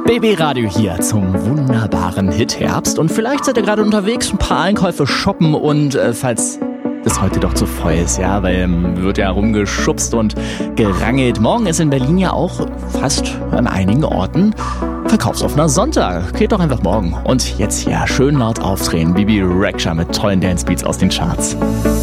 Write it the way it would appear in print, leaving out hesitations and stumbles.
BB Radio hier zum wunderbaren Hit-Herbst. Und vielleicht seid ihr gerade unterwegs, ein paar Einkäufe shoppen und falls das heute doch zu voll ist, ja, weil wird ja rumgeschubst und gerangelt. Morgen ist in Berlin ja auch fast an einigen Orten verkaufsoffener Sonntag. Geht doch einfach morgen. Und jetzt hier schön laut aufdrehen. Bibi Rexha mit tollen Dancebeats aus den Charts.